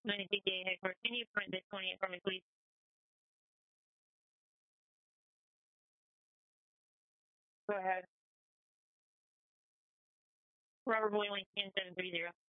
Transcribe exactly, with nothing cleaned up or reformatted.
ninety-six Day headquarters. Can you print this twenty-eight for me, please? Go ahead. Robert Boy, Lincoln seven three zero.